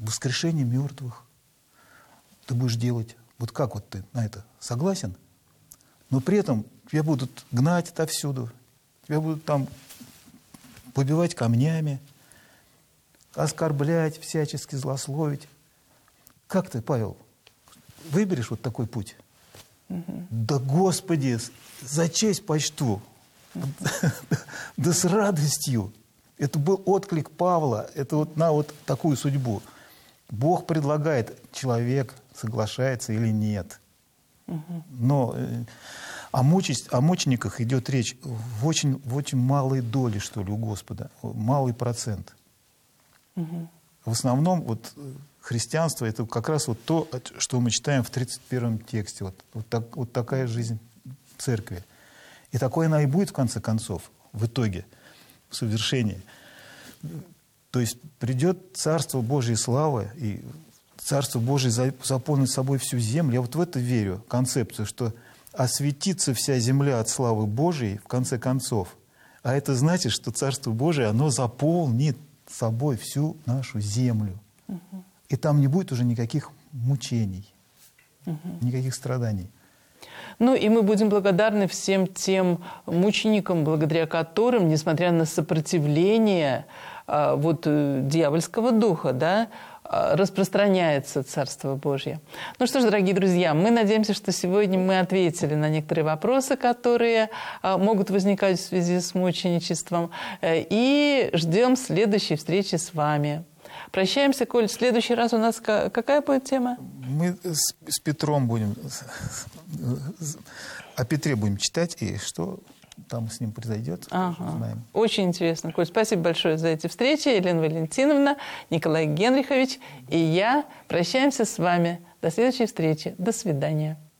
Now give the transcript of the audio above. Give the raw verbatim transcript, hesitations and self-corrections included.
воскрешение мертвых ты будешь делать. Вот как вот ты на это согласен? Но при этом тебя будут гнать отовсюду, тебя будут там побивать камнями, оскорблять, всячески злословить. Как ты, Павел, выберешь вот такой путь? Угу. Да, Господи, за честь почту, да с радостью. Это был отклик Павла, это вот на вот такую судьбу. Бог предлагает, человек соглашается или нет. Угу. Но о, мучесть, о мучениках идет речь в очень, в очень малой доле, что ли, у Господа, малый процент. Угу. В основном вот христианство — это как раз вот то, что мы читаем в тридцать первом тексте. Вот, вот, так, вот такая жизнь церкви. И такой она и будет, в конце концов, в итоге, в совершении. То есть придет Царство Божьей славы, и Царство Божие заполнит собой всю землю. Я вот в это верю, концепцию, что осветится вся земля от славы Божией, в конце концов. А это значит, что Царство Божие, оно заполнит собой всю нашу землю. Угу. И там не будет уже никаких мучений, угу. никаких страданий. Ну и мы будем благодарны всем тем мученикам, благодаря которым, несмотря на сопротивление а, вот, дьявольского духа, да, распространяется Царство Божье. Ну что ж, дорогие друзья, мы надеемся, что сегодня мы ответили на некоторые вопросы, которые а, могут возникать в связи с мученичеством, и ждем следующей встречи с вами. Прощаемся, Коль. В следующий раз у нас какая будет тема? Мы с, с Петром будем, о Петре будем читать, и что там с ним произойдет, ага. знаем. Очень интересно, Коль. Спасибо большое за эти встречи. Елена Валентиновна, Николай Генрихович и я прощаемся с вами. До следующей встречи. До свидания.